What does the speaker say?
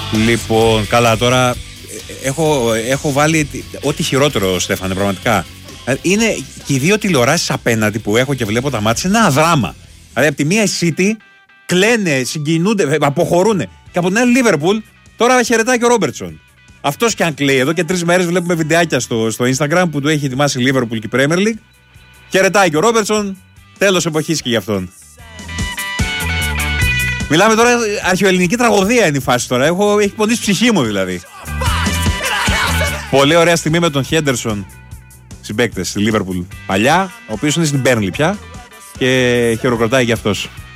Λοιπόν, καλά, τώρα έχω βάλει ό,τι χειρότερο, Στέφανε, πραγματικά. Είναι και οι δύο τηλεοράσεις απέναντι που έχω και βλέπω τα μάτια, είναι ένα δράμα. Δηλαδή, από τη μία η City κλαίνε, συγκινούνται, αποχωρούν. Και από την άλλη Liverpool, τώρα χαιρετάει και ο Ρόμπερτσον. Αυτός και αν κλαίει, εδώ και 3 μέρες βλέπουμε βιντεάκια στο Instagram που του έχει ετοιμάσει η Liverpool και η Premier League. Χαιρετάει και ο Ρόμπερτσον, τέλος εποχής και για αυτόν. Μιλάμε τώρα, αρχαιοελληνική τραγωδία είναι η φάση τώρα. Έχει πονήσει ψυχή μου δηλαδή. Πολύ ωραία στιγμή με τον Χέντερσον, συμπαίκτες στη Liverpool παλιά, ο οποίος είναι στην Burnley πια και χειροκροτάει για αυτός.